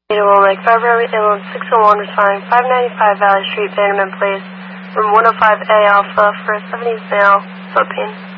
Lake February, Inland 601, responding 595 Valley Street, Vanderman Place, room 105A Alpha, for a 70s male, Philippines.